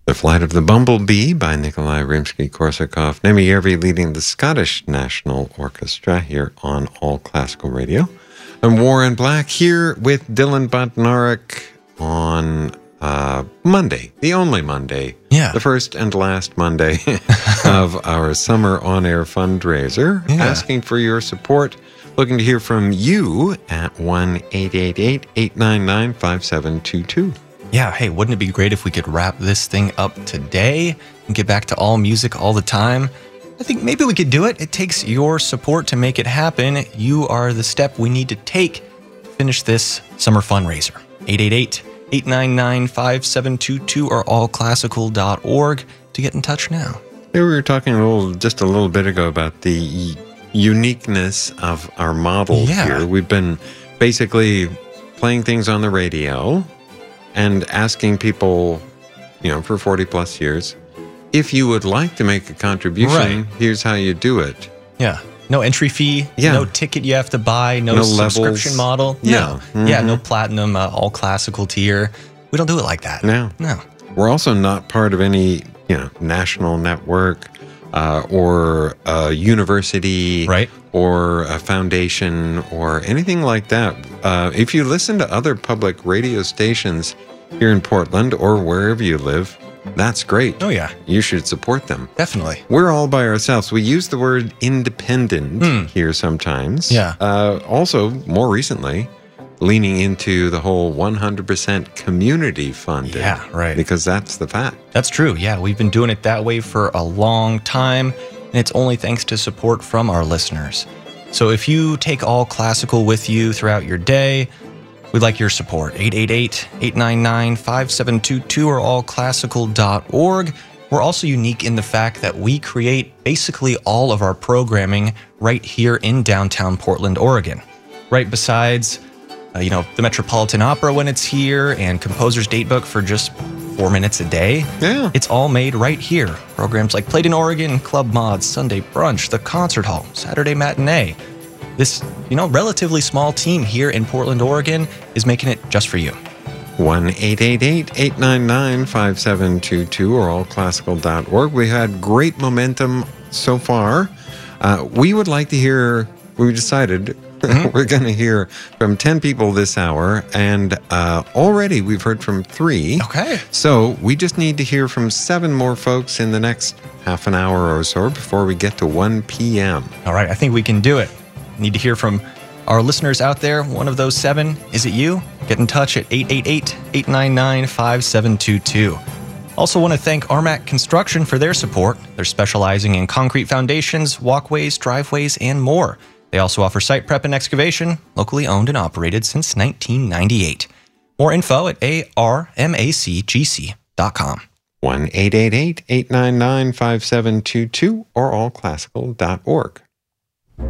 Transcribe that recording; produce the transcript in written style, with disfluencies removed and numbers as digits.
The Flight of the Bumblebee by Nikolai Rimsky-Korsakov. Nemi Järvi leading the Scottish National Orchestra here on All Classical Radio. I'm Warren Black here with Dylan Badnarik on Monday, the only Monday, the first and last Monday of our summer on-air fundraiser, asking for your support, looking to hear from you at 1-888-899-5722. Yeah, hey, wouldn't it be great if we could wrap this thing up today and get back to all music all the time? I think maybe we could do it. It takes your support to make it happen. You are the step we need to take to finish this summer fundraiser. 888-899-5722 or allclassical.org to get in touch now. We were talking just a little bit ago about the uniqueness of our model here. We've been basically playing things on the radio and asking people, for 40 plus years, if you would like to make a contribution, here's how you do it. Yeah. No entry fee, no ticket you have to buy, no subscription model. Yeah. No platinum, all classical tier. We don't do it like that. No. We're also not part of any, national network or a university or a foundation or anything like that. If you listen to other public radio stations here in Portland or wherever you live, that's great. Oh, yeah. You should support them. Definitely. We're all by ourselves. We use the word independent here sometimes. Yeah. Also, more recently, leaning into the whole 100% community funded. Yeah, right. Because that's the fact. That's true. Yeah, we've been doing it that way for a long time, and it's only thanks to support from our listeners. So if you take All Classical with you throughout your day, we'd like your support. 888-899-5722 or allclassical.org. We're also unique in the fact that we create basically all of our programming right here in downtown Portland, Oregon. Right besides, the Metropolitan Opera when it's here and Composer's Datebook for just 4 minutes a day. Yeah. It's all made right here. Programs like Played in Oregon, Club Mods, Sunday Brunch, The Concert Hall, Saturday Matinee. This, relatively small team here in Portland, Oregon is making it just for you. 1-888-899-5722 or allclassical.org. We had great momentum so far. We would like to hear, we decided we're going to hear from 10 people this hour, and already we've heard from 3. Okay. So we just need to hear from 7 more folks in the next half an hour or so before we get to 1 p.m. All right, I think we can do it. Need to hear from our listeners out there. One of those 7, is it you? Get in touch at 888-899-5722. Also want to thank Armac Construction for their support. They're specializing in concrete foundations, walkways, driveways, and more. They also offer site prep and excavation, locally owned and operated since 1998. More info at armacgc.com. 1-888-899-5722 or allclassical.org.